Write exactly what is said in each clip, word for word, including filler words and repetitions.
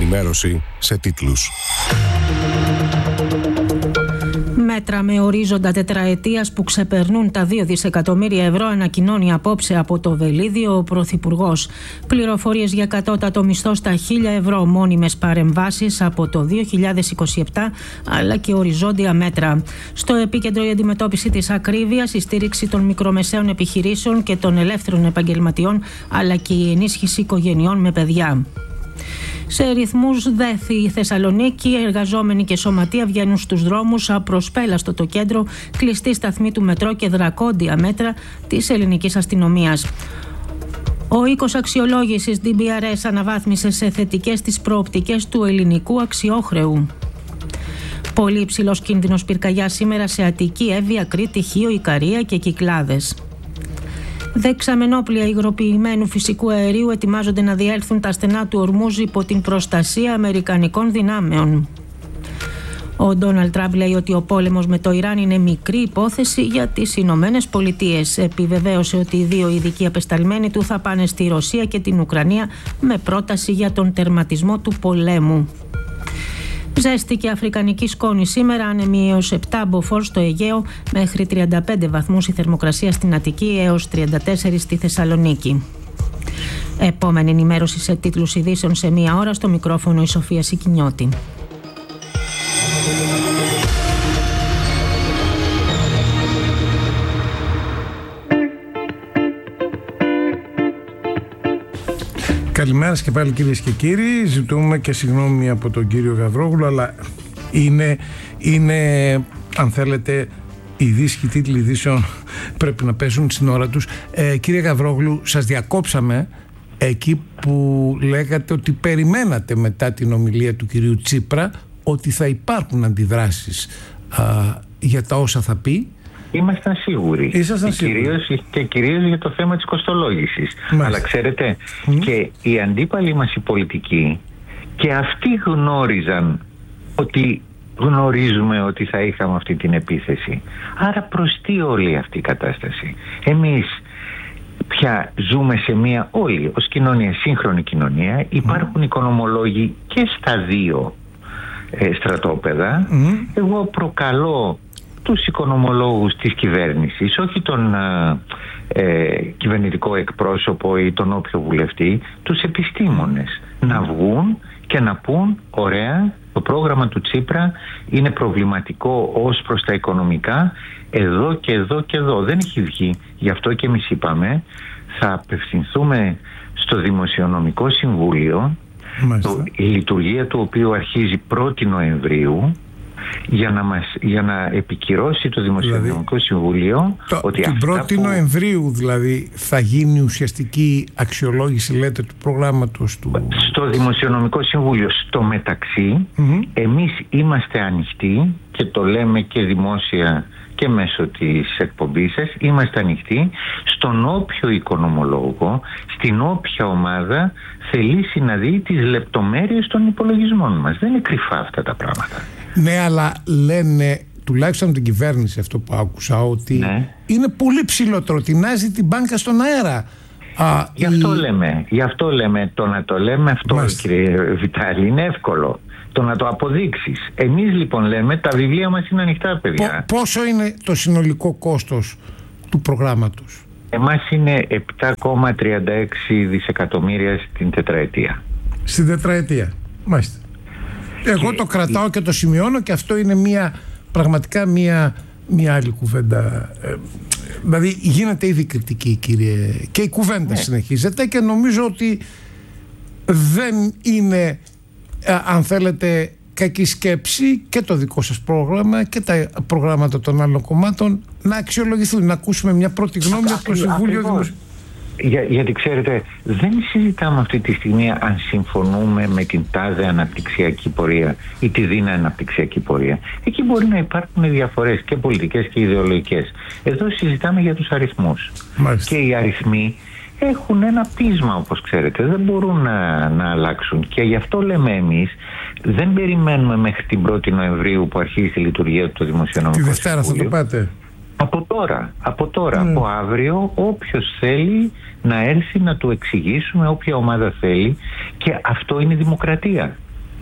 ενημέρωση σε τίτλους. Μέτρα με ορίζοντα τετραετίας που ξεπερνούν τα δύο δισεκατομμύρια ευρώ ανακοινώνει απόψε από το Βελίδιο ο Πρωθυπουργός. Πληροφορίες για κατώτατο μισθό στα χίλια ευρώ, μόνιμες παρεμβάσεις από το δύο χιλιάδες είκοσι επτά, αλλά και οριζόντια μέτρα. Στο επίκεντρο η αντιμετώπιση της ακρίβειας, η στήριξη των μικρομεσαίων επιχειρήσεων και των ελεύθερων επαγγελματιών, αλλά και η ενίσχυση οικογενειών με παιδιά. Σε ρυθμούς ΔΕΘ η Θεσσαλονίκη, εργαζόμενοι και σωματεία βγαίνουν στους δρόμους, απροσπέλαστο το κέντρο, κλειστή σταθμή του μετρό και δρακόντια μέτρα της ελληνικής αστυνομίας. Ο οίκος αξιολόγησης ντι μπι αρ ες αναβάθμισε σε θετικές τις προοπτικές του ελληνικού αξιόχρεου. Πολύ υψηλός κίνδυνος πυρκαγιά σήμερα σε Αττική, Εύβοια, Κρήτη, Χίο, Ικαρία και Κυκλάδες. Δεξαμενόπλια υγροποιημένου φυσικού αερίου ετοιμάζονται να διέλθουν τα στενά του Ορμούζ υπό την προστασία αμερικανικών δυνάμεων. Ο Ντόναλντ Τραμπ λέει ότι ο πόλεμος με το Ιράν είναι μικρή υπόθεση για τις Ηνωμένες Πολιτείες. Επιβεβαίωσε ότι οι δύο ειδικοί απεσταλμένοι του θα πάνε στη Ρωσία και την Ουκρανία με πρόταση για τον τερματισμό του πολέμου. Ζέστη και αφρικανική σκόνη σήμερα, άνεμοι έως επτά μποφόρ στο Αιγαίο, μέχρι τριάντα πέντε βαθμούς η θερμοκρασία στην Αττική έως τριάντα τέσσερα στη Θεσσαλονίκη. Επόμενη ενημέρωση σε τίτλους ειδήσεων σε μία ώρα, στο μικρόφωνο η Σοφία Σικινιώτη. Καλημέρα και πάλι κυρίες και κύριοι. Ζητούμε και συγγνώμη από τον κύριο Γαβρόγλου, αλλά είναι, είναι αν θέλετε, οι δύσκολοι τίτλοι ειδήσεων πρέπει να πέσουν στην ώρα τους. Ε, κύριε Γαβρόγλου, σας διακόψαμε εκεί που λέγατε ότι περιμένατε μετά την ομιλία του κυρίου Τσίπρα ότι θα υπάρχουν αντιδράσεις α, για τα όσα θα πει. Ήμασταν σίγουροι. Ήσασταν και, κυρίως, και κυρίως για το θέμα της κοστολόγησης. Μάλιστα. Αλλά ξέρετε, mm. και οι αντίπαλοι μας οι πολιτικοί και αυτοί γνώριζαν ότι γνωρίζουμε ότι θα είχαμε αυτή την επίθεση. Άρα προς τι όλη αυτή η κατάσταση? Εμείς πια ζούμε σε μια όλη ως κοινωνία, σύγχρονη κοινωνία. Υπάρχουν mm. οικονομολόγοι και στα δύο ε, στρατόπεδα. Mm. Εγώ προκαλώ τους οικονομολόγους της κυβέρνησης, όχι τον ε, κυβερνητικό εκπρόσωπο ή τον όποιο βουλευτή, τους επιστήμονες, να βγουν και να πούν ωραία, το πρόγραμμα του Τσίπρα είναι προβληματικό ως προς τα οικονομικά εδώ και εδώ και εδώ. Δεν έχει βγει. Γι' αυτό και εμείς είπαμε θα απευθυνθούμε στο Δημοσιονομικό Συμβούλιο, το, η λειτουργία του οποίου αρχίζει πρώτη Νοεμβρίου, για να, μας, για να επικυρώσει το Δημοσιονομικό δηλαδή, Συμβούλιο το, ότι την πρώτη που... Νοεμβρίου δηλαδή θα γίνει ουσιαστική αξιολόγηση, λέτε, του προγράμματος του... Στο Δημοσιονομικό Συμβούλιο. Στο μεταξύ mm-hmm. εμείς είμαστε ανοιχτοί και το λέμε και δημόσια και μέσω της εκπομπής σας, είμαστε ανοιχτοί στον όποιο οικονομολόγο, στην όποια ομάδα θελήσει να δει τις λεπτομέρειες των υπολογισμών μας. Δεν είναι κρυφά αυτά τα πράγματα. Ναι, αλλά λένε, τουλάχιστον την κυβέρνηση, αυτό που άκουσα, ότι ναι. είναι πολύ ψηλότερο, τεινάζει την μπάνκα στον αέρα. Α, γι' αυτό η... λέμε, γι' αυτό λέμε, το να το λέμε αυτό, Μάλιστα. κύριε Βιτάλη, είναι εύκολο. Το να το αποδείξεις. Εμείς λοιπόν λέμε, τα βιβλία μας είναι ανοιχτά, παιδιά. Πο, πόσο είναι το συνολικό κόστος του προγράμματος? Εμάς είναι επτά κόμμα τριάντα έξι δισεκατομμύρια στην τετραετία. Στην τετραετία, μάλιστα. Εγώ και... το κρατάω και το σημειώνω, και αυτό είναι μια, πραγματικά μια, μια άλλη κουβέντα. Ε, δηλαδή γίνεται ήδη κριτική, κύριε, και η κουβέντα ναι. συνεχίζεται, και νομίζω ότι δεν είναι, αν θέλετε, κακή σκέψη και το δικό σας πρόγραμμα και τα προγράμματα των άλλων κομμάτων να αξιολογηθούν, να ακούσουμε μια πρώτη γνώμη από το Συμβούλιο Δημοσίου. Για, γιατί ξέρετε, δεν συζητάμε αυτή τη στιγμή αν συμφωνούμε με την τάδε αναπτυξιακή πορεία ή τη δίνα αναπτυξιακή πορεία. Εκεί μπορεί να υπάρχουν διαφορές και πολιτικές και ιδεολογικές. Εδώ συζητάμε για τους αριθμούς. Μάλιστα. Και οι αριθμοί έχουν ένα πείσμα, όπως ξέρετε, δεν μπορούν να, να αλλάξουν, και γι' αυτό λέμε εμείς δεν περιμένουμε μέχρι την πρώτη Νοεμβρίου που αρχίζει η λειτουργία του Δημοσιονομικού. Τη Δευτέρα θα το πάτε? Από τώρα, από τώρα, mm. από αύριο, όποιος θέλει να έρθει να του εξηγήσουμε, όποια ομάδα θέλει, και αυτό είναι δημοκρατία.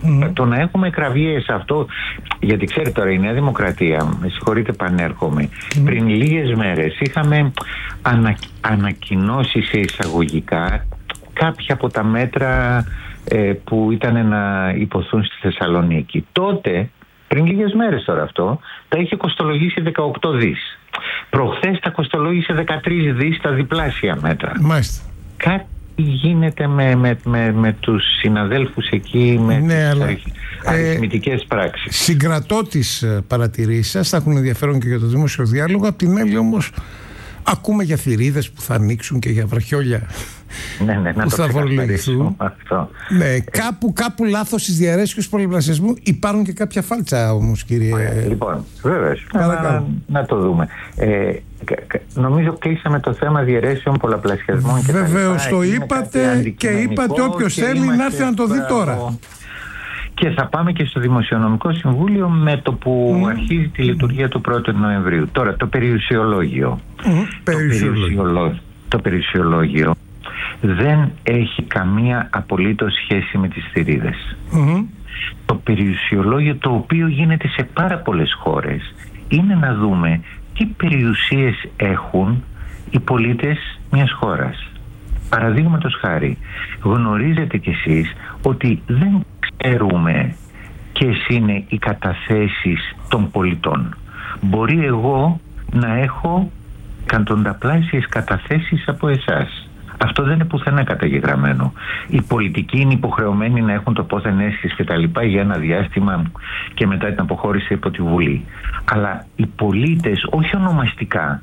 Mm. Το να έχουμε κραυγές αυτό, γιατί ξέρετε τώρα η Νέα Δημοκρατία, με συγχωρείτε πανέρχομαι, mm. πριν λίγες μέρες είχαμε ανα, ανακοινώσει σε εισαγωγικά κάποια από τα μέτρα ε, που ήταν να υποθούν στη Θεσσαλονίκη. Τότε, πριν λίγες μέρες τώρα αυτό, τα είχε κοστολογήσει δεκαοκτώ δις. Προχθές τα κοστολόγησε δεκατρείς δις τα διπλάσια μέτρα. Μάλιστα. Κάτι γίνεται με, με, με, με τους συναδέλφους εκεί, με ναι, τις αλλά, αριθμητικές ε, πράξεις. Συγκρατώ τις παρατηρήσεις σας, θα έχουν ενδιαφέρον και για το δημόσιο διάλογο. Απ' την άλλη όμως ακούμε για θηρίδες που θα ανοίξουν και για βραχιόλια ναι, ναι, που θα φορολογηθούν. Ναι, κάπου, κάπου λάθος στις διαρρέσκειες πολλαπλασιασμού. Υπάρχουν και κάποια φάλτσα όμως, κύριε. Ε, λοιπόν, βέβαια, να, να το δούμε. Ε, νομίζω κλείσαμε το θέμα διαιρέσεων πολλαπλασιασμών. Βεβαίως το είπατε και είπατε όποιος θέλει να έρθει να το δει τώρα. Και θα πάμε και στο Δημοσιονομικό Συμβούλιο με το που mm. αρχίζει τη λειτουργία του πρώτου Νοεμβρίου. Τώρα το περιουσιολόγιο. Mm. Το, περιουσιολόγιο. το περιουσιολόγιο δεν έχει καμία απολύτως σχέση με τις θηρίδες. Mm. Το περιουσιολόγιο, το οποίο γίνεται σε πάρα πολλές χώρες, είναι να δούμε τι περιουσίες έχουν οι πολίτες μιας χώρας. Παραδείγματος χάρη, γνωρίζετε κι εσείς ότι δεν ξέρουμε ποιες είναι οι καταθέσεις των πολιτών. Μπορεί εγώ να έχω εκατονταπλάσιες καταθέσεις από εσάς. Αυτό δεν είναι πουθενά καταγεγραμμένο. Οι πολιτικοί είναι υποχρεωμένοι να έχουν το πόθεν έσχες και τα λοιπά για ένα διάστημα και μετά την αποχώρηση από τη Βουλή. Αλλά οι πολίτες, όχι ονομαστικά,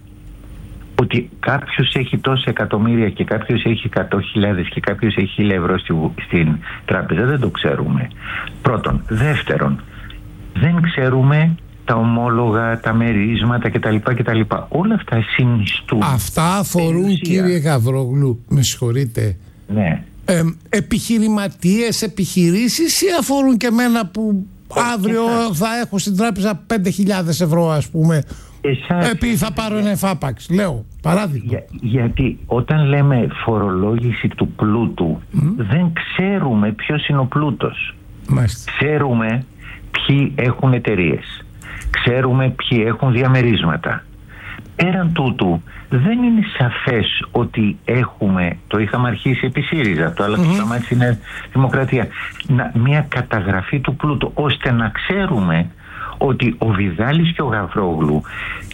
ότι κάποιος έχει τόσα εκατομμύρια και κάποιος έχει εκατό χιλιάδες και κάποιος έχει χίλια ευρώ στη, στην τράπεζα, δεν το ξέρουμε. Πρώτον. Δεύτερον, δεν ξέρουμε τα ομόλογα, τα μερίσματα κτλ. κτλ. Όλα αυτά συνιστούν. Αυτά αφορούν, περιουσία. Κύριε Γαβρόγλου, με συγχωρείτε, ναι. ε, επιχειρηματίες, επιχειρήσεις, ή αφορούν και εμένα που αύριο θα έχω στην τράπεζα πέντε χιλιάδες ευρώ, ας πούμε, εσάς, επειδή θα πάρω ένα εφάπαξ, λέω παράδειγμα. Για, γιατί όταν λέμε φορολόγηση του πλούτου, mm. δεν ξέρουμε ποιος είναι ο πλούτος. Μάλιστα. Ξέρουμε ποιοι έχουν εταιρείες, ξέρουμε ποιοι έχουν διαμερίσματα. Πέραν τούτου δεν είναι σαφές ότι έχουμε, το είχαμε αρχίσει επί ΣΥΡΙΖΑ, το άλλο mm-hmm. το σταμάτησε είναι Δημοκρατία, να, μια καταγραφή του πλούτου, ώστε να ξέρουμε ότι ο Βιδάλης και ο Γαβρόγλου,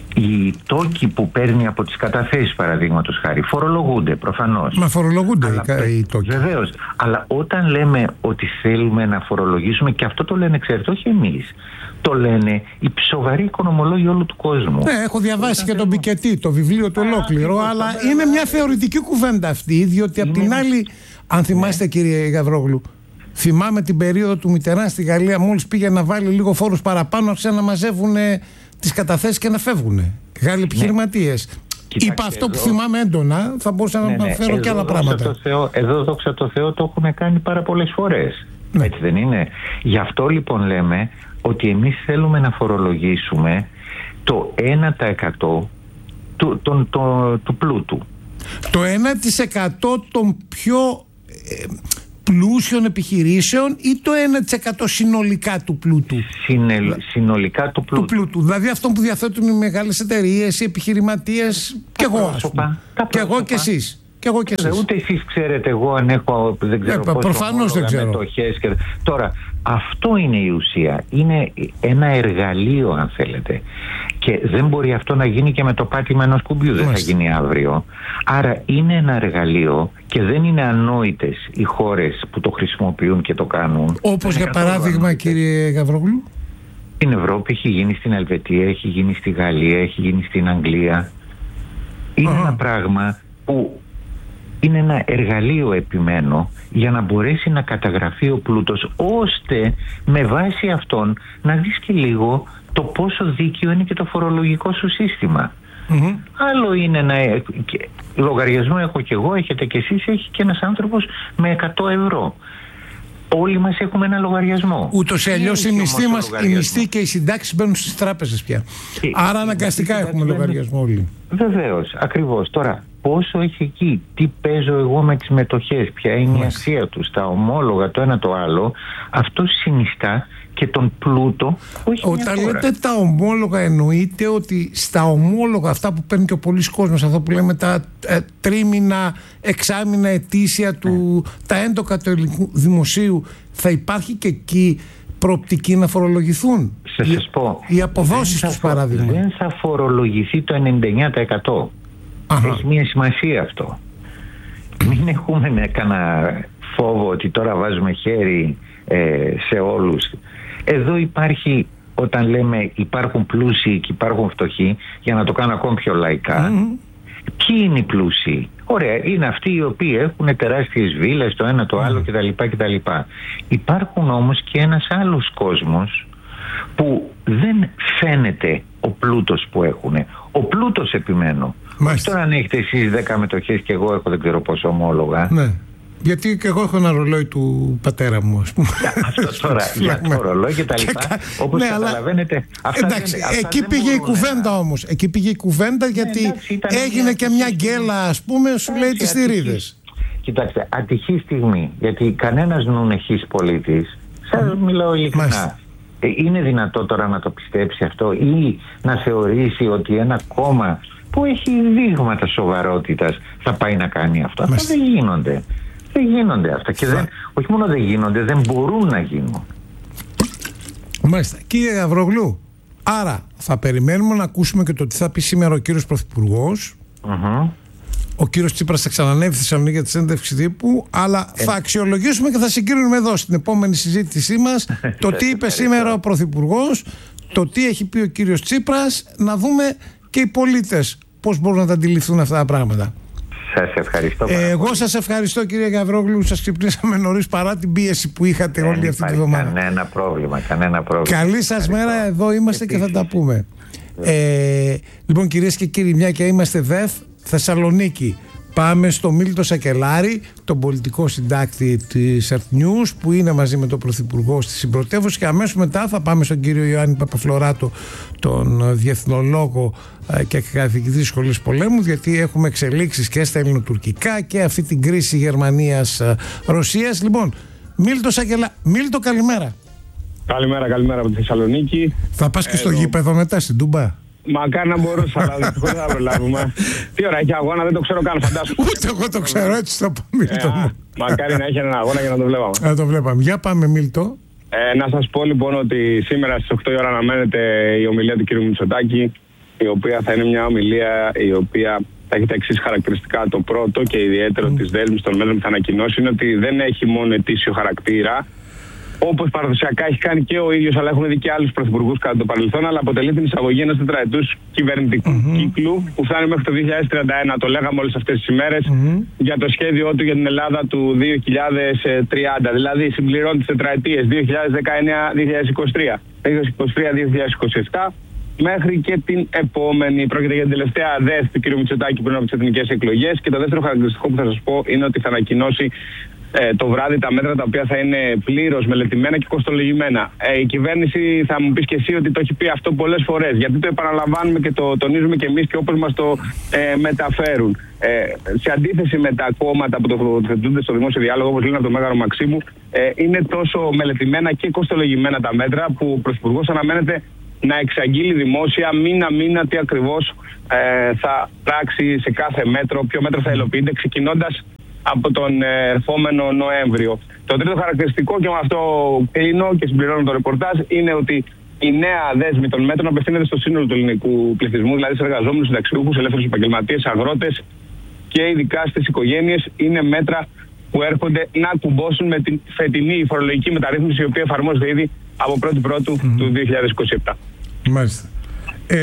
οι τόκοι που παίρνει από τις καταθέσεις, παραδείγματος χάρη, φορολογούνται προφανώς. Μα φορολογούνται αλλά, οι τόκοι. Βεβαίως. Αλλά όταν λέμε ότι θέλουμε να φορολογήσουμε, και αυτό το λένε, ξέρετε, όχι εμείς, το λένε οι σοβαροί οικονομολόγοι όλου του κόσμου. Ναι, έχω διαβάσει και τον Πικετή, το βιβλίο του ολόκληρο, αλλά είναι μια θεωρητική κουβέντα αυτή, διότι είναι... απ' την άλλη, αν θυμάστε, ναι, κύριε Γαβρόγλου, θυμάμαι την περίοδο του Μιτεράν στη Γαλλία, μόλις πήγε να βάλει λίγο φόρους παραπάνω, άρχισαν να μαζεύουν τις καταθέσεις και να φεύγουν. Γάλλοι επιχειρηματίες. Ναι. Είπα αυτό εδώ... που θυμάμαι έντονα, θα μπορούσα ναι, να ναι, φέρω και άλλα πράγματα. Το Θεό, εδώ, δόξα τω Θεώ, το έχουν κάνει πάρα πολλές φορές. Ναι. Έτσι δεν είναι? Γι' αυτό λοιπόν λέμε ότι εμείς θέλουμε να φορολογήσουμε το ένα τοις εκατό του, του, του, του πλούτου. Το ένα τοις εκατό των πιο... Ε, πλούσιων επιχειρήσεων ή το ένα τοις εκατό συνολικά του πλούτου? Συνελ, συνολικά του πλούτου. του πλούτου. Δηλαδή αυτό που διαθέτουν οι μεγάλες εταιρείες, οι επιχειρηματίες, και εγώ, πρόσωπα, και εγώ και εσείς. Και εγώ και εσείς. Ούτε εσείς ξέρετε εγώ αν έχω, δεν ξέρω, ε, προφανώς δεν ξέρω. Μετοχές και... Τώρα, αυτό είναι η ουσία. Είναι ένα εργαλείο, αν θέλετε. Και δεν μπορεί αυτό να γίνει και με το πάτημα ενός κουμπιού. Δεν θα γίνει αύριο. Άρα είναι ένα εργαλείο και δεν είναι ανόητες οι χώρες που το χρησιμοποιούν και το κάνουν. Όπως για παράδειγμα, κύριε Γαβρόγλου? Στην Ευρώπη έχει γίνει, στην Ελβετία, έχει γίνει στη Γαλλία, έχει γίνει στην Αγγλία. Είναι uh-huh. ένα πράγμα που είναι ένα εργαλείο, επιμένω, για να μπορέσει να καταγραφεί ο πλούτος, ώστε με βάση αυτόν να δεις και λίγο το πόσο δίκαιο είναι και το φορολογικό σου σύστημα. Mm-hmm. Άλλο είναι να... Λογαριασμό έχω και εγώ, έχετε και εσείς, έχει και ένας άνθρωπος με εκατό ευρώ. Όλοι μας έχουμε ένα λογαριασμό. Ούτως ή αλλιώς οι μισθοί μας, οι μισθοί και οι συντάξεις μπαίνουν στις τράπεζες πια. Και άρα αναγκαστικά έχουμε λογαριασμό όλοι. Βεβαίως, ακριβώς. Τώρα, πόσο έχει εκεί, τι παίζω εγώ με τις μετοχές, ποια είναι η αξία του, τα ομόλογα, το ένα το άλλο. Αυτό συνιστά και τον πλούτο που έχει μια Όταν χώρα. λέτε τα ομόλογα, εννοείται ότι στα ομόλογα αυτά που παίρνει και ο πολλής κόσμος, αυτό που λέμε τα ε, τρίμηνα, εξάμηνα, ετήσια του, mm. τα έντοκα του ελληνικού δημοσίου, θα υπάρχει και εκεί προοπτική να φορολογηθούν? Θα σας πω, οι αποδόσεις τους, παράδειγμα. Δεν θα φορολογηθεί το ενενήντα εννιά τοις εκατό. Αχα. Έχει μια σημασία αυτό. Μην έχουμε κανένα φόβο ότι τώρα βάζουμε χέρι ε, σε όλους. Εδώ υπάρχει, όταν λέμε υπάρχουν πλούσιοι και υπάρχουν φτωχοί, για να το κάνω ακόμη πιο λαϊκά, mm. ποιοι είναι οι πλούσιοι? Ωραία, είναι αυτοί οι οποίοι έχουν τεράστιες βίλες, το ένα το άλλο mm. κτλ, κτλ. Υπάρχουν όμως και ένας άλλος κόσμος που δεν φαίνεται ο πλούτος που έχουν. Ο πλούτος, επιμένω. Τώρα αν έχετε εσείς δέκα μετοχές και εγώ έχω δεν ξέρω πόσο ομόλογα. Ναι. Γιατί και εγώ έχω ένα ρολόι του πατέρα μου, ας πούμε. Αυτό τώρα για το ρολόι και τα λοιπά. Όπως ναι, καταλαβαίνετε. Αυτά εντάξει, δεν, αυτά εκεί πήγε η κουβέντα να... όμως. Εκεί πήγε η κουβέντα γιατί ναι, εντάξει, έγινε μια και μια γκέλα, ας πούμε, σου λέει τις θηρίδες. Κοιτάξτε, ατυχή στιγμή. Γιατί κανένας νουνεχής πολίτης, σας mm. μιλάω ειλικρινά, είναι δυνατό τώρα να το πιστέψει αυτό ή να θεωρήσει ότι ένα κόμμα που έχει δείγματα σοβαρότητας θα πάει να κάνει αυτό? Αυτά δεν γίνονται. Δεν γίνονται αυτά. Και δεν, όχι μόνο δεν γίνονται, δεν μπορούν να γίνουν. Μάλιστα. Κύριε Γαβρογλού, άρα θα περιμένουμε να ακούσουμε και το τι θα πει σήμερα ο κύριος Πρωθυπουργός. Mm-hmm. Ο κύριος Τσίπρας θα ξανανεύει στη Θεσσαλονίκη για τη συνέντευξη τύπου, αλλά ε... θα αξιολογήσουμε και θα συγκρίνουμε εδώ στην επόμενη συζήτησή μας το τι είπε σήμερα ο Πρωθυπουργός, το τι έχει πει ο κύριος Τσίπρας, να δούμε και οι πολίτες πώς μπορούν να τα αντιληφθούν αυτά τα πράγματα. Σας ευχαριστώ πάρα ε, Εγώ πολύ. σας ευχαριστώ, κύριε Γαβρόγλου. Σας ξυπνήσαμε νωρίς παρά την πίεση που είχατε Δεν όλη αυτή τη εβδομάδα. Κανένα πρόβλημα, κανένα πρόβλημα. Καλή σας ευχαριστώ. Μέρα, εδώ είμαστε Επίσης. Και θα τα πούμε. Ε, λοιπόν, κυρίες και κύριοι, μια και είμαστε ΔΕΘ Θεσσαλονίκη, πάμε στο Μίλτο Σακελάρη, τον πολιτικό συντάκτη της Earth News, που είναι μαζί με τον Πρωθυπουργό στη συμπρωτεύουσα, και αμέσως μετά θα πάμε στον κύριο Ιωάννη Παπαφλωράτο, τον διεθνολόγο και καθηγητή σχολής πολέμου, γιατί έχουμε εξελίξεις και στα ελληνοτουρκικά και αυτή την κρίση Γερμανίας-Ρωσίας. Λοιπόν, Μίλτο Σακελάρη. Μίλτο, καλημέρα. Καλημέρα, καλημέρα από τη Θεσσαλονίκη. Θα πας και στο γήπεδο μετά, στην Τούμπα? Μακάρι να μπορούσα, αλλά δυστυχώς δεν θα προλάβουμε. Τι ώρα έχει αγώνα, δεν το ξέρω καν, φαντάσου. Ούτε εγώ το ξέρω, έτσι το πω, Μίλτο. Ε, μακάρι να έχει έναν αγώνα για να το βλέπαμε. Να το βλέπαμε. Για πάμε, Μίλτο. Ε, να σας πω λοιπόν ότι σήμερα στις οκτώ η ώρα αναμένεται η ομιλία του κ. Μητσοτάκη, η οποία θα είναι μια ομιλία η οποία θα έχει τα εξής χαρακτηριστικά. Το πρώτο και ιδιαίτερο mm. της δέσμης των μέτρων που θα ανακοινώσει είναι ότι δεν έχει μόνο ετήσιο χαρακτήρα, όπως παραδοσιακά έχει κάνει και ο ίδιος, αλλά έχουν δει και άλλους πρωθυπουργούς κατά το παρελθόν, αλλά αποτελεί την εισαγωγή ενός τετραετούς κυβερνητικού mm-hmm. κύκλου που φτάνει μέχρι το δύο χιλιάδες τριάντα ένα. Το λέγαμε όλες αυτές τις ημέρες mm-hmm. για το σχέδιό του για την Ελλάδα του δύο χιλιάδες τριάντα. Δηλαδή συμπληρώνει τις τετραετίες δύο χιλιάδες δεκαεννιά δύο χιλιάδες είκοσι τρία, δύο χιλιάδες είκοσι τρία δύο χιλιάδες είκοσι επτά μέχρι και την επόμενη. Πρόκειται για την τελευταία ΔΕΘ του κ. Μητσοτάκη πριν από τις εθνικές εκλογές. Και το δεύτερο χαρακτηριστικό που θα σας πω είναι ότι θα ανακοινώσει Ε, το βράδυ τα μέτρα τα οποία θα είναι πλήρως μελετημένα και κοστολογημένα. Ε, η κυβέρνηση, θα μου πεις και εσύ, ότι το έχει πει αυτό πολλές φορές. Γιατί το επαναλαμβάνουμε και το τονίζουμε και εμείς και όπως μας το ε, μεταφέρουν. Ε, σε αντίθεση με τα κόμματα που το θετούνται στο δημόσιο διάλογο, όπως λένε από το Μέγαρο Μαξίμου, ε, είναι τόσο μελετημένα και κοστολογημένα τα μέτρα που ο Πρωθυπουργός αναμένεται να εξαγγείλει δημόσια μήνα-μήνα τι ακριβώς ε, θα πράξει σε κάθε μέτρο, ποιο μέτρο θα υλοποιείται, ξεκινώντας από τον ερχόμενο Νοέμβριο. Το τρίτο χαρακτηριστικό, και με αυτό κλείνω και συμπληρώνω το ρεπορτάζ, είναι ότι η νέα δέσμη των μέτρων απευθύνεται στο σύνολο του ελληνικού πληθυσμού, δηλαδή σε εργαζόμενους, συνταξιούχους, ελεύθερους επαγγελματίες, αγρότες και ειδικά στις οικογένειες. Είναι μέτρα που έρχονται να κουμπώσουν με την φετινή φορολογική μεταρρύθμιση, η οποία εφαρμόζεται ήδη από πρώτη Πρώτου mm-hmm. του δύο χιλιάδες είκοσι επτά. Μάλιστα. Ε,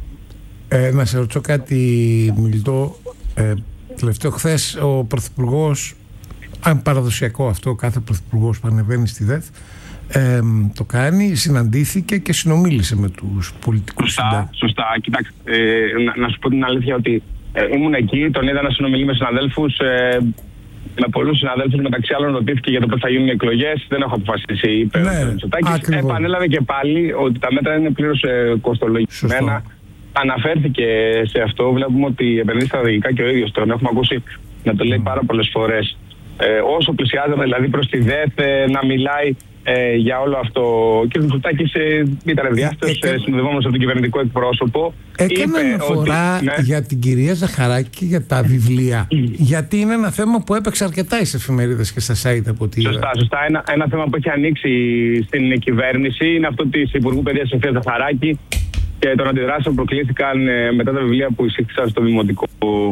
ε, να σε ρωτήσω κάτι, Μιλτό. Ε, Τελευταίο, χθες ο Πρωθυπουργός, αν παραδοσιακό αυτό, κάθε Πρωθυπουργός που ανεβαίνει στη ΔΕΘ ε, το κάνει, συναντήθηκε και συνομίλησε με τους πολιτικούς συντάκτες. Σωστά, σωστά. Κοιτάξτε, ε, να, να σου πω την αλήθεια ότι ε, ήμουν εκεί, τον είδα να συνομιλεί με συναδέλφους, ε, με πολλούς συναδέλφους, μεταξύ άλλων ρωτήθηκε για το πώς θα γίνουν οι εκλογές. Δεν έχω αποφασίσει, είπε ναι, ο Μητσοτάκης. Επανέλαβε και πάλι ότι τα μέτρα είναι πλήρως ε, κοστολογημένα. αναφέρθηκε σε αυτό. Βλέπουμε ότι επενδύει στρατηγικά και ο ίδιος τον έχουμε ακούσει να το λέει πάρα πολλές φορές. Ε, όσο πλησιάζαμε δηλαδή προς τη ΔΕΘ ε, να μιλάει ε, για όλο αυτό. Ο κ. Μητσοτάκης ε, ήταν διάστατος, ε, συνοδευόμενος από τον κυβερνητικό εκπρόσωπο. Έκανε αναφορά ναι. για την κυρία Ζαχαράκη για τα βιβλία. Γιατί είναι ένα θέμα που έπαιξε αρκετά στις εφημερίδες και στα site από ό,τι είδα. Σωστά, σωστά. Ένα, ένα θέμα που έχει ανοίξει στην κυβέρνηση είναι αυτό της Υπουργού Παιδείας Σοφία Ζαχαράκη και των αντιδράσεων που προκλήθηκαν ε, μετά τα βιβλία που εισήχθησαν στο δημοτικό.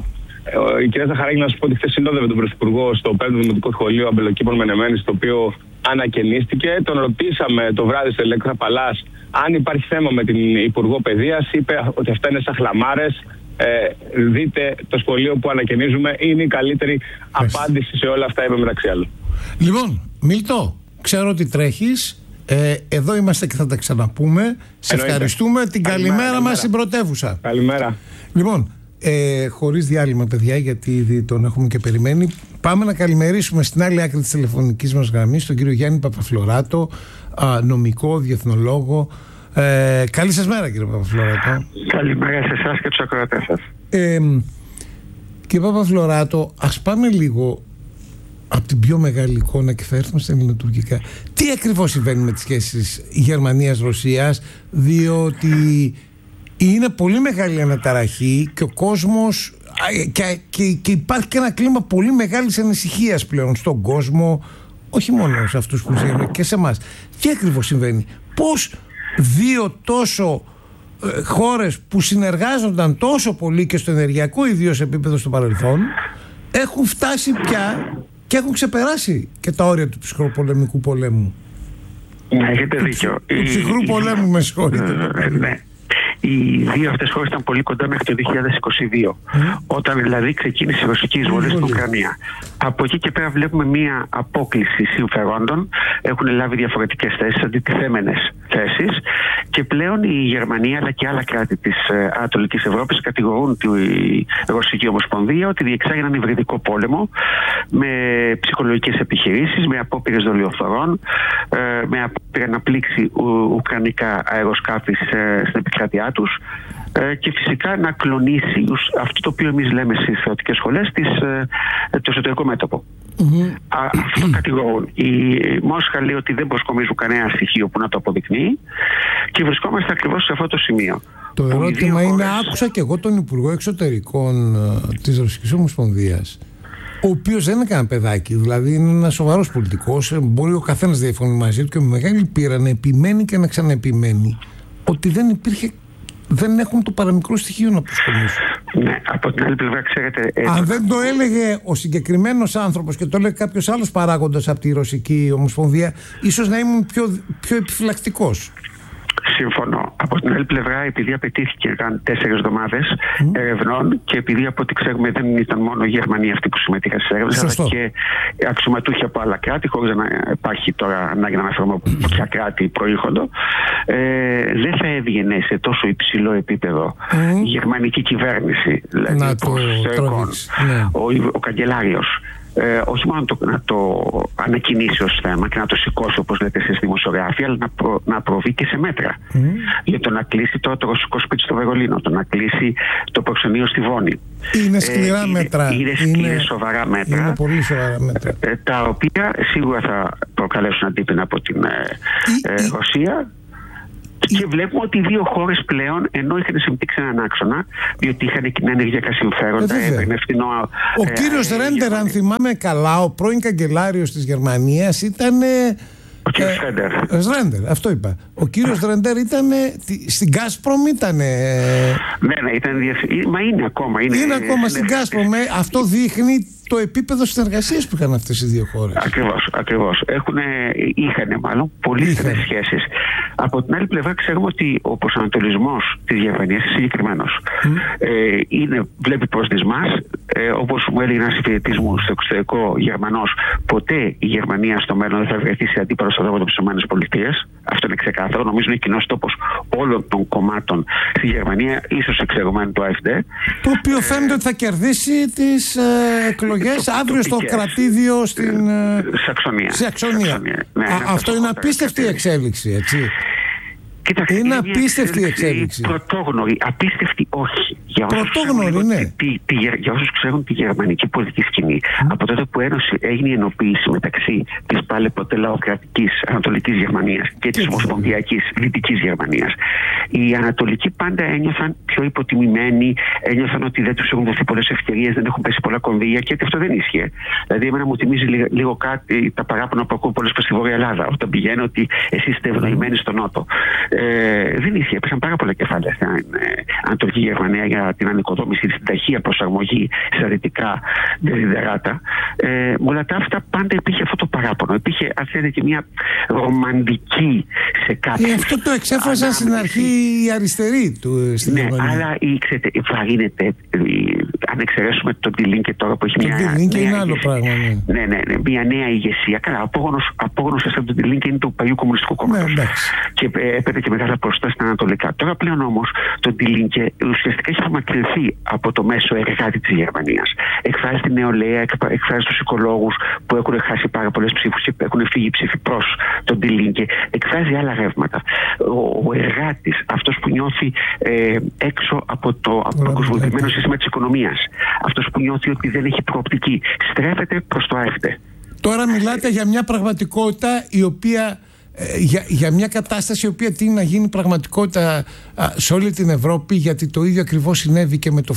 Η κυρία Ζαχαράκη, να σου πω ότι χθες συνόδευε τον Πρωθυπουργό στο πέμπτο Δημοτικό Σχολείο Αμπελοκήπων Μενεμένης, το οποίο ανακαινίστηκε. Τον ρωτήσαμε το βράδυ σε Λέξα Παλάς αν υπάρχει θέμα με την Υπουργό Παιδείας. Είπε ότι αυτά είναι σαν χλαμάρες. Ε, δείτε το σχολείο που ανακαινίζουμε. Είναι η καλύτερη Πες. απάντηση σε όλα αυτά, είπε μεταξύ άλλων. Λοιπόν, Μίλτο, ξέρω ότι τρέχεις. Ε, εδώ είμαστε και θα τα ξαναπούμε. Σε Εννοείται. ευχαριστούμε. Την καλημέρα, καλημέρα μας στην πρωτεύουσα. Καλημέρα. Λοιπόν, Ε, χωρίς διάλειμμα, παιδιά, γιατί ήδη τον έχουμε και περιμένει. Πάμε να καλημερίσουμε στην άλλη άκρη της τηλεφωνικής μας γραμμής τον κύριο Γιάννη Παπαφλωράτο, α, νομικό, διεθνολόγο. Ε, καλή σας μέρα, κύριε Παπαφλωράτο. Καλημέρα σε εσάς και τους ακροατές σας. Ε, κύριε Παπαφλωράτο, ας πάμε λίγο από την πιο μεγάλη εικόνα και θα έρθουμε στα ελληνοτουρκικά. Τι ακριβώς συμβαίνει με τις σχέσεις Γερμανίας-Ρωσίας, διότι είναι πολύ μεγάλη αναταραχή και ο κόσμος και, και, και υπάρχει και ένα κλίμα πολύ μεγάλης ανησυχίας πλέον στον κόσμο, όχι μόνο σε αυτούς που συμβαίνουν και σε εμάς. Τι ακριβώς συμβαίνει? Πώς δύο τόσο ε, χώρες που συνεργάζονταν τόσο πολύ και στο ενεργειακό ιδίως επίπεδο στο παρελθόν έχουν φτάσει πια και έχουν ξεπεράσει και τα όρια του ψυχροπολεμικού πολέμου? Ναι, έχετε δίκιο. Του, του ψυχρού πολέμου, με συγχωρείτε. Ναι. Οι δύο αυτές χώρες ήταν πολύ κοντά μέχρι το δύο χιλιάδες είκοσι δύο, mm. όταν δηλαδή ξεκίνησε η ρωσική εισβολή στην Ουκρανία. Από εκεί και πέρα βλέπουμε μία απόκλιση συμφερόντων. Έχουν λάβει διαφορετικές θέσεις, αντιτιθέμενες θέσεις, και πλέον η Γερμανία αλλά και άλλα κράτη της Ανατολικής Ευρώπης κατηγορούν τη Ρωσική Ομοσπονδία ότι διεξάγει έναν υβριδικό πόλεμο με ψυχολογικές επιχειρήσεις, με απόπειρες δολιοθωρών, με απόπειρα να πλήξει ουκρανικά αεροσκάφη στην επικράτειά τους και φυσικά να κλονίσει αυτό το οποίο εμείς λέμε στις θεωρητικές σχολές της, το εσωτερικό μέτωπο. Mm-hmm. Αυτό κατηγορούν. Η Μόσχα λέει ότι δεν προσκομίζουν κανένα στοιχείο που να το αποδεικνύει και βρισκόμαστε ακριβώς σε αυτό το σημείο. Το ερώτημα είναι, χώρες... άκουσα και εγώ τον Υπουργό Εξωτερικών της Ρωσικής Ομοσπονδίας, ο οποίος δεν είναι κανένα παιδάκι, δηλαδή είναι ένας σοβαρός πολιτικός, μπορεί ο καθένας να διαφωνεί μαζί του και με μεγάλη πείρα να επιμένει και να ξαναεπιμένει ότι δεν υπήρχε, δεν έχουν το παραμικρό στοιχείο να προσκομίσουν. Ναι, από την άλλη πλευρά, ξέρετε. Αν το... δεν το έλεγε ο συγκεκριμένος άνθρωπος και το έλεγε κάποιος άλλος παράγοντας από τη Ρωσική Ομοσπονδία, ίσως να ήμουν πιο, πιο επιφυλακτικός. Συμφωνώ. Από την άλλη πλευρά, επειδή απαιτήθηκαν τέσσερις εβδομάδες mm. ερευνών και επειδή από ό,τι ξέρουμε δεν ήταν μόνο οι Γερμανοί αυτοί που συμμετείχαν στις έρευνες, αλλά και αξιωματούχοι από άλλα κράτη, χωρίς να υπάρχει τώρα ανάγκη να αναφέρουμε από ποια κράτη προήρχονται, ε, δεν θα έβγαινε σε τόσο υψηλό επίπεδο mm. η γερμανική κυβέρνηση, δηλαδή να το ναι. ο, ο καγκελάριος. Ε, όχι μόνο το, να το ανακοινήσει ως θέμα και να το σηκώσει, όπως λέτε εσείς δημοσιογράφοι, αλλά να, προ, να προβεί και σε μέτρα. Mm. Για το να κλείσει το, το ρωσικό σπίτι στο Βερολίνο, το να κλείσει το προξενείο στη Βόνη. Είναι σκληρά ε, μέτρα. Είναι, είναι, είναι σοβαρά μέτρα. Είναι πολύ σοβαρά μέτρα. Ε, τα οποία σίγουρα θα προκαλέσουν αντίπεινα από την ε, ε, Ρωσία. Και βλέπουμε ότι οι δύο χώρες πλέον, ενώ είχαν συμπτύξει έναν άξονα, διότι είχαν κοινά ενεργειακά συμφέροντα, έπαιρνε φθηνό. Ο ε, κύριος ε, Ρέντερ, αν θυμάμαι καλά, ο πρώην καγκελάριος της Γερμανίας ήταν. Ο κύριος Ρέντερ. Ρέντερ, αυτό είπα. Ο κύριος Ρέντερ ήταν. Στην Gazprom ήταν. Ναι, ναι, ήταν. Μα είναι ακόμα. Είναι, είναι ακόμα στην Gazprom. Αυτό δείχνει το επίπεδο συνεργασίας που είχαν αυτές οι δύο χώρες. Ακριβώς, ακριβώς. Είχαν μάλλον πολύ στενές σχέσεις. Από την άλλη πλευρά, ξέρουμε ότι ο προσανατολισμός της Γερμανίας είναι συγκεκριμένος. Mm. Ε, είναι, βλέπει προς τις μας, ε, όπως μου έλεγε ένας υπηρετής μου στο εξωτερικό Γερμανός, ποτέ η Γερμανία στο μέλλον δεν θα βρεθεί σε αντίπαλο στον δρόμο της ΗΠΑ. Αυτό είναι ξεκάθαρο. Νομίζω είναι κοινός τόπος όλων των κομμάτων στη Γερμανία, ίσως εξαιρουμένου του AfD. Το οποίο ε, φαίνεται ότι θα κερδίσει τις ε, εκλογές αύριο στο κρατήδιο στην Σαξονία. Σαξονία. Ναι, Α, αυτό είναι απίστευτη εξέλιξη, έτσι. Κοίταξε, είναι απίστευτη η εξέλιξη. Πρωτόγνωρη, απίστευτη όχι. Για Πρωτόγνωρη, ναι. Τη, τη, για όσους ξέρουν τη γερμανική πολιτική σκηνή, mm. από τότε που ένωση, έγινε η ενοποίηση μεταξύ της πάλι ποτέ λαοκρατικής Ανατολικής Γερμανίας και της ομοσπονδιακής Δυτικής Γερμανίας, οι Ανατολικοί πάντα ένιωθαν πιο υποτιμημένοι, ένιωθαν ότι δεν τους έχουν δοθεί πολλές ευκαιρίες, δεν έχουν πέσει πολλά κονδύλια και αυτό δεν ίσχυε. Δηλαδή, εμένα μου θυμίζει λίγο, λίγο κάτι τα παράπονα που ακούω πολλές φορές στη Βόρεια Ελλάδα, όταν πηγαίνω ότι εσείς είστε ευνοημένοι στο Νότο. Ε, δεν ίσχυε. Έπεσαν πάρα πολλά κεφάλαια στην ε, Ανατολική Γερμανία για την ανοικοδόμηση, την ταχεία προσαρμογή στα δυτικά δεσιδεράτα. Ε, όλα τα αυτά πάντα υπήρχε αυτό το παράπονο. Υπήρχε, αν θέλετε, και μια ρομαντική σε κάποιους. Ε, αυτό το εξέφραζαν στην αρχή οι αριστεροί του στην Ναι, Γερμανία. αλλά ξέρετε, βαρύνεται. Αν εξαιρέσουμε τον Τιλίνκε τώρα που έχει το μια. Το Τιλίνκε είναι άλλο πράγμα. Ναι, ναι, ναι, ναι, μια νέα ηγεσία. Καλά, απόγονος από τον Τιλίνκε είναι του παλιού Κομμουνιστικού Κόμματος. Ναι, και έπαιρνε και μεγάλα ποσοστά στα ανατολικά. Τώρα πλέον όμως το Τιλίνκε ουσιαστικά έχει απομακρυνθεί από το μέσο εργάτη της Γερμανίας. Εκφράζει τη νεολαία, εκφράζει τους οικολόγους που έχουν χάσει πάρα πολλές ψήφους και έχουν φύγει ψήφοι προς τον Τιλίνκε. Εκφράζει άλλα ρεύματα. Ο, ο εργάτης, αυτός που νιώθει ε, έξω από το παγκοσμιοποιημένο σύστημα της οικονομίας, αυτός που νιώθει ότι δεν έχει προοπτική, στρέφεται προς το ΑΕΦΔ. Τώρα μιλάτε για μια πραγματικότητα η οποία ε, για, για μια κατάσταση η οποία τείνει να γίνει πραγματικότητα α, σε όλη την Ευρώπη, γιατί το ίδιο ακριβώς συνέβη και με το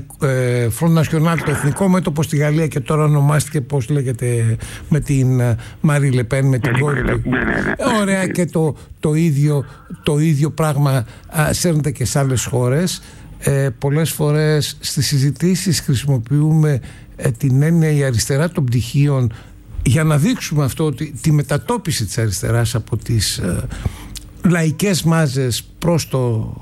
ε, Front National, το εθνικό μέτωπο στη Γαλλία, και τώρα ονομάστηκε, πώς λέγεται, με την Μαρί Λεπέν, με την κόρη του. Ωραία, και το, το, ίδιο, το ίδιο πράγμα σέρνεται και σε άλλες χώρες. Ε, πολλές φορές στις συζητήσεις χρησιμοποιούμε ε, την έννοια η αριστερά των πτυχίων για να δείξουμε αυτό, ότι τη μετατόπιση της αριστεράς από τις ε, λαϊκές μάζες προς το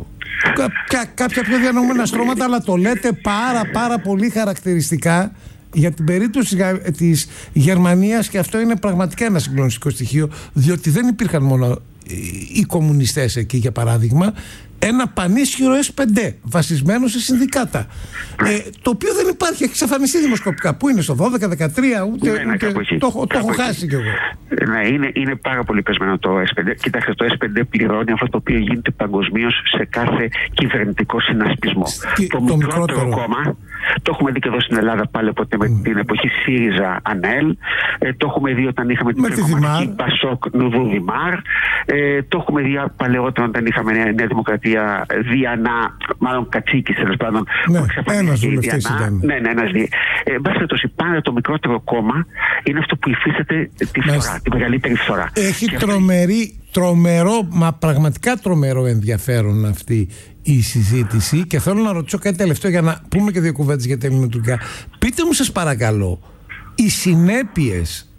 κα, κάποια πιο διανοούμενα στρώματα, αλλά το λέτε πάρα πάρα πολύ χαρακτηριστικά για την περίπτωση της Γερμανίας, και αυτό είναι πραγματικά ένα συγκλονιστικό στοιχείο, διότι δεν υπήρχαν μόνο οι κομμουνιστές εκεί, για παράδειγμα, ένα πανίσχυρο ες πέντε βασισμένο σε συνδικάτα, ε, το οποίο δεν υπάρχει, έχει εξαφανιστεί δημοσκοπικά. Πού είναι, στο δώδεκα δεκατρία, ούτε, ναι, ναι, ούτε εκεί, το, το έχω χάσει κι εγώ. Ναι, είναι, είναι πάρα πολύ πεσμένο το ες πέντε. Κοιτάξτε, το ες πέντε πληρώνει αυτό το οποίο γίνεται παγκοσμίως σε κάθε κυβερνητικό συνασπισμό. Και, το, το μικρότερο μικρότερο κόμμα, το έχουμε δει και εδώ στην Ελλάδα πάλι από mm. με την εποχή ΣΥΡΙΖΑ ΑΝΕΛ, ε, το έχουμε δει όταν είχαμε την κομμουνιστική Πασόκ Νουδού Δημάρ, ε, το έχουμε δει παλαιότερα όταν είχαμε Νέα, Νέα Δημοκρατία Διανά, μάλλον Κατσίκης, τέλος πάντων. Ναι, ένας βουλευτής ήταν. Ναι, ναι, ένας δι. Ε, Μπάσχετος, πάντα το μικρότερο κόμμα είναι αυτό που υφίσταται τη φθορά, τη μεγαλύτερη φθορά. Έχει και τρομερή, αυτή... τρομερό, μα πραγματικά τρομερό ενδιαφέρον αυτή η συζήτηση, και θέλω να ρωτήσω κάτι τελευταίο για να πούμε και δύο κουβέντες για τα ελληνοτουρκικά. Πείτε μου, σας παρακαλώ, οι συνέπειες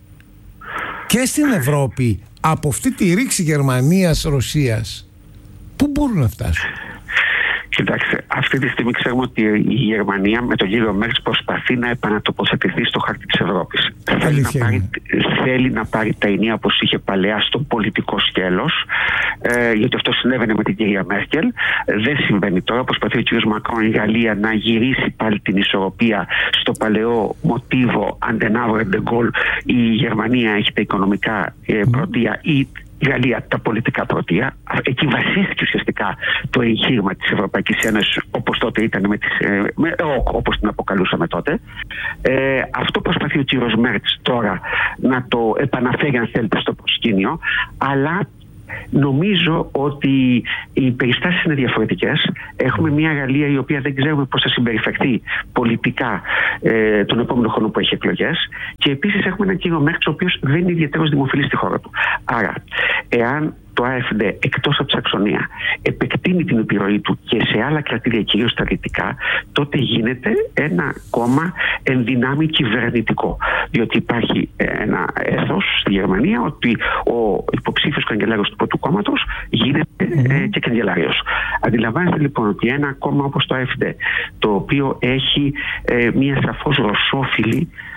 και στην Ευρώπη από αυτή τη ρήξη Γερμανίας-Ρωσίας πού μπορούν να φτάσουν? Κοιτάξτε, αυτή τη στιγμή ξέρουμε ότι η Γερμανία με τον κύριο Μέρκελ προσπαθεί να επανατοποθετηθεί στο χάρτη της Ευρώπης. Θέλει να, πάρει, θέλει να πάρει τα ενία όπως είχε παλαιά στο πολιτικό σκέλος, ε, γιατί αυτό συνέβαινε με την κυρία Μέρκελ. Δεν συμβαίνει τώρα. Προσπαθεί ο κύριος Μακρόν, η Γαλλία, να γυρίσει πάλι την ισορροπία στο παλαιό μοτίβο Αντενάουρε Ντεγκόλ. Η Γερμανία έχει τα οικονομικά ε, πρωτεία, ή η Γαλλία τα πολιτικά πρωτεία. Εκεί βασίστηκε ουσιαστικά το εγχείρημα της Ευρωπαϊκής Ένωσης, όπως τότε ήταν, με τις, με, όπως την αποκαλούσαμε τότε. Ε, αυτό προσπαθεί ο κύριος Μέρτς τώρα να το επαναφέρει, αν θέλετε, στο προσκήνιο, αλλά νομίζω ότι οι περιστάσεις είναι διαφορετικές. Έχουμε μια Γαλλία η οποία δεν ξέρουμε πώς θα συμπεριφερθεί πολιτικά ε, τον επόμενο χρόνο που έχει εκλογές, και επίσης έχουμε έναν κύριο Μέρτς ο οποίος δεν είναι ιδιαίτερος δημοφιλής στη χώρα του. Άρα, εάν το ΑΕΦΔ εκτός από τη Σαξονία επεκτείνει την επιρροή του και σε άλλα κρατήρια, κυρίως στα δυτικά, τότε γίνεται ένα κόμμα ενδυνάμει κυβερνητικό. Διότι υπάρχει ένα έθος στη Γερμανία ότι ο υποψήφιος καγκελάριος του πρώτου κόμματος γίνεται mm-hmm. ε, και καγκελάριος. Αντιλαμβάνεστε λοιπόν ότι ένα κόμμα όπως το ΑΕΦΔ, το οποίο έχει ε, μια σαφώς ρωσόφιλη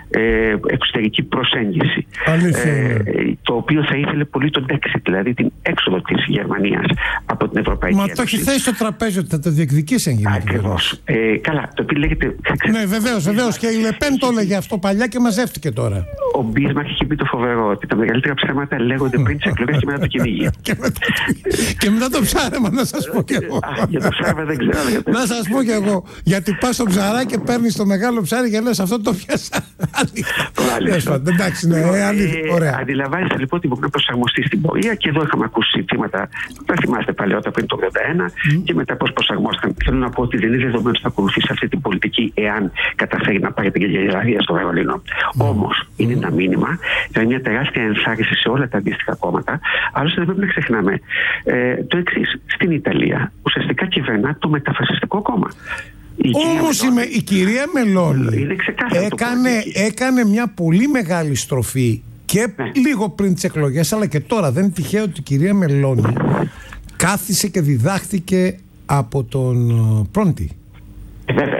ε, εξωτερική προσέγγιση. Ε, το οποίο θα ήθελε πολύ τον Brexit, δηλαδή την έξοδο της Γερμανίας από την Ευρωπαϊκή Ένωση. Μα το έχει θέσει στο τραπέζι ότι θα το διεκδικήσει εν γέννη. Ακριβώς. Ε, καλά, το οποίο λέγεται. Ναι, βεβαίως, βεβαίως. Και η Λεπέν το έλεγε αυτό παλιά και μαζεύτηκε τώρα. Ο Μπίσμαρκ είχε πει το φοβερό ότι τα μεγαλύτερα ψέματα λέγονται πριν τις εκλογές και μετά το κυνήγι. Και μετά το ψάρεμα, να σας πω κι εγώ. Για το ψάρεμα δεν ξέρω. Να σας πω κι εγώ. Γιατί πας στο ψαρά και παίρνεις το μεγάλο ψάρι και λες αυτό το πιάσα. Εντάξει, ναι, ωραία. Αντιλαμβάνεστε λοιπόν ότι μπορεί να προσαρμοστεί στην πορεία και εδώ είχαμε ακούσει ζητήματα. Δεν θυμάστε παλαιότερα πριν το ογδόντα ένα και μετά πώς προσαρμόστηκαν. Θέλω να πω ότι δεν είναι δεδομένο ότι θα ακολουθήσει αυτή την πολιτική εάν καταφέρει να πάρει την καγκελαρία στο Βερολίνο. Όμως είναι ένα μήνυμα, είναι μια τεράστια ενθάρρυνση σε όλα τα αντίστοιχα κόμματα. Άλλωστε δεν πρέπει να ξεχνάμε ε, το εξής. Στην Ιταλία ουσιαστικά κυβερνά το μεταφασιστικό κόμμα. Όμως η, η κυρία Μελώνη έκανε, έκανε μια πολύ μεγάλη στροφή και ναι. λίγο πριν τις εκλογές, αλλά και τώρα. Δεν είναι τυχαίο ότι η κυρία Μελώνη κάθισε και διδάχτηκε από τον Πρόντι. Βέβαια.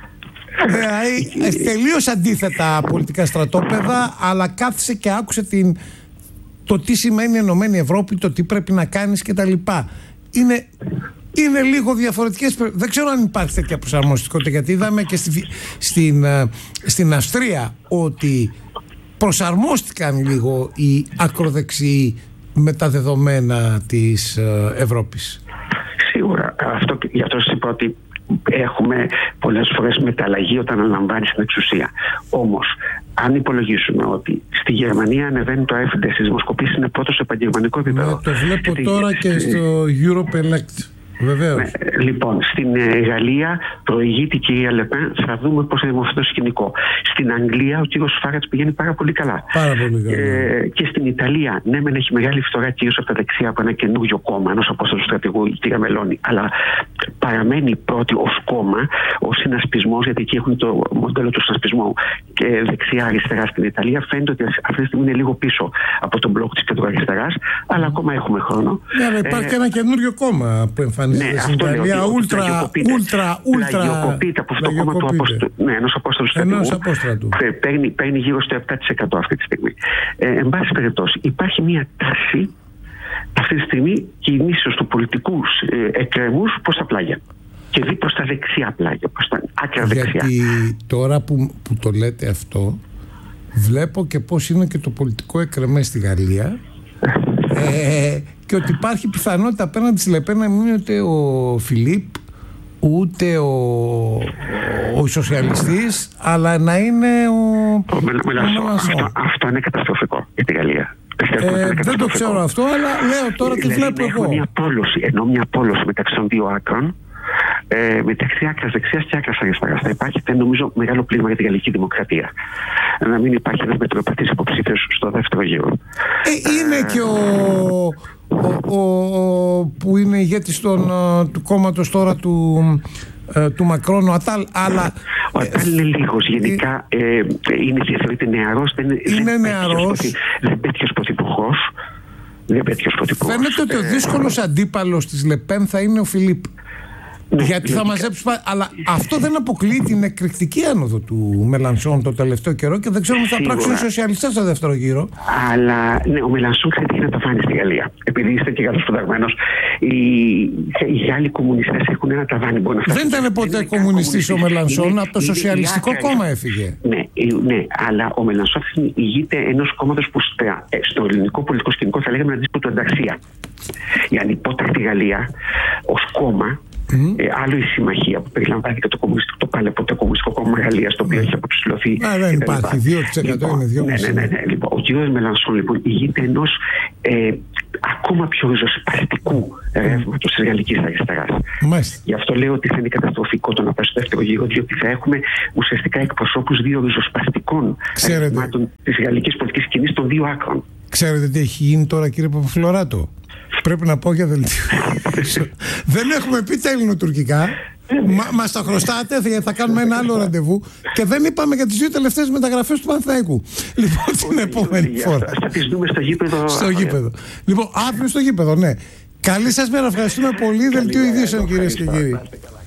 Ε, τελείως αντίθετα πολιτικά στρατόπεδα, αλλά κάθισε και άκουσε την, το τι σημαίνει η Ενωμένη Ευρώπη, το τι πρέπει να κάνεις κτλ. Είναι, είναι λίγο διαφορετικές. Δεν ξέρω αν υπάρχει τέτοια προσαρμοστικότητα, γιατί είδαμε και στη, στην, στην Αυστρία ότι προσαρμόστηκαν λίγο οι ακροδεξιοί με τα δεδομένα της Ευρώπης. Σίγουρα. Αυτό, γι' αυτό σας είπα ότι έχουμε πολλές φορές μεταλλαγή όταν αναλαμβάνει την εξουσία. Όμως, αν υπολογίσουμε ότι στη Γερμανία ανεβαίνει το άιφντε στις δημοσκοπήσεις, είναι πρώτο σε πανγερμανικό επίπεδο. Ναι, το βλέπω στη, τώρα στη, και στο Europe Elect. Βεβαίως. Ναι, λοιπόν, στην ε, Γαλλία προηγείται η κυρία Λεπέν, θα δούμε πώς θα δημορφωθεί το σκηνικό. Στην Αγγλία ο κύριος Φάρατς πηγαίνει πάρα πολύ καλά. Πάρα πολύ καλά. Ε, και στην Ιταλία, ναι, μεν έχει μεγάλη φθορά κυρίως από τα δεξιά από ένα καινούριο κόμμα, ενός απόστολου στρατηγού, η κυρία Μελώνη, αλλά παραμένει πρώτη ως κόμμα, ως συνασπισμός, γιατί εκεί έχουν το μοντέλο του συνασπισμού και δεξιά-αριστερά στην Ιταλία. Φαίνεται ότι αυτή τη στιγμή είναι λίγο πίσω από τον μπλοκ της κεντροαριστεράς, αλλά ακόμα έχουμε χρόνο. Ναι, αλλά υπάρχει ε, και ένα καινούριο κόμμα που εμφανίζεται. Ναι, στην Ιταλία, ούλτρα, ούλτρα, ούλτρα. Πλαγιοκοπείται από αυτό το κόμμα του αποστο... ναι, ενός απόστολου στρατηγού. Παίρνει, παίρνει γύρω στο επτά τοις εκατό αυτή τη στιγμή. Ε, εν πάση περιπτώσει, υπάρχει μια τάση αυτή τη στιγμή κινήσεως του πολιτικού ε, εκκρεμούς προς τα πλάγια. Και δει προς τα δεξιά πλάγια, προς τα άκρα δεξιά. Γιατί τώρα που, που το λέτε αυτό, βλέπω και πώς είναι και το πολιτικό εκκρεμές στη Γαλλία. ε, και ότι υπάρχει πιθανότητα απέναντι στη Λεπέν να μην είναι ούτε ο Φιλίπ ούτε ο, ο σοσιαλιστής, αλλά να είναι ο, ο Μελανσόν. Αυτό, αυτό είναι καταστροφικό για τη Γαλλία. Ε, δεν το ξέρω αυτό, αλλά λέω τώρα τι βλέπω εγώ. Μια πόλωση, ενώ μια πόλωση μεταξύ των δύο άκρων, ε, μεταξύ άκρας δεξιάς και άκρας αριστεράς. Θα υπάρχει, νομίζω, μεγάλο πλήγμα για τη γαλλική δημοκρατία. Να μην υπάρχει ένας μετροπαθής υποψήφιος στο δεύτερο γύρο. Ε, είναι ε, και ο, ο, ο, ο που είναι ηγέτης των, του κόμματος τώρα του, του Μακρόν, ο Ατάλ, αλλά... Ο Ατάλ είναι λίγος, γενικά ε, είναι, θεωρείται νεαρός, δεν είναι νεαρός. Δεν πέτυχε ως πρωθυπουργός. Φαίνεται ότι ο δύσκολος αντίπαλος της Λεπέν θα είναι ο Φιλίπ. Ναι, γιατί θα μαζέψει. Αλλά αυτό δεν αποκλείει την εκρηκτική άνοδο του Μελανσόν το τελευταίο καιρό και δεν ξέρουμε τι θα πράξουν οι σοσιαλιστές στο δεύτερο γύρο. Αλλά ναι, ο Μελανσόν ξέρετε να τα φάνει στη Γαλλία. Επειδή είστε και καλοσπουδαγμένος, οι, οι Γάλλοι κομμουνιστές έχουν ένα ταβάνι. Δεν ήταν ποτέ κομμουνιστής ο Μελανσόν, από το Σοσιαλιστικό Κόμμα έφυγε. Ναι, ναι, αλλά ο Μελανσόν ηγείται ενός κόμματος που στο ελληνικό πολιτικό σκηνικό θα λέγαμε αντίστοιχο του Ανταξία. Η ανυπότακτη Γαλλία ως κόμμα. Mm. Ε, άλλο η συμμαχία που περιλαμβάνει και το κομμουνιστικό, το πάλεπο, το κομμουνιστικό κόμμα Γαλλίας, το οποίο mm. έχει αποψηλωθεί. Α, δεν υπάρχει. δύο τοις εκατό λοιπόν, είναι δύο τοις εκατό. Ναι, ναι, ναι, ναι. Λοιπόν, ο κ. Μελανσόν λοιπόν ηγείται ενός ε, ακόμα πιο ριζοσπαστικού ρεύματος της γαλλικής αριστεράς. Γι' αυτό λέω ότι θα είναι καταστροφικό το να πάει στο δεύτερο γύρο, διότι θα έχουμε ουσιαστικά εκπροσώπους δύο ριζοσπαστικών ρεύματων της γαλλικής πολιτικής σκηνής των δύο άκρων. Ξέρετε τι έχει γίνει τώρα, κύριε Παπαφλωράτο? Πρέπει να πω για δελτίο. Δεν έχουμε πει τα ελληνοτουρκικά. Μα, μας τα χρωστάτε, θα κάνουμε ένα άλλο ραντεβού. Και δεν είπαμε για τις δύο τελευταίες μεταγραφές του Παναθηναϊκού. Λοιπόν, την επόμενη φορά. Θα τις δούμε στο γήπεδο. Στο γήπεδο. Λοιπόν, αύριο στο γήπεδο, ναι. Καλή σας μέρα, ευχαριστούμε πολύ. Δελτίο ειδήσεων, κυρίες και κύριοι.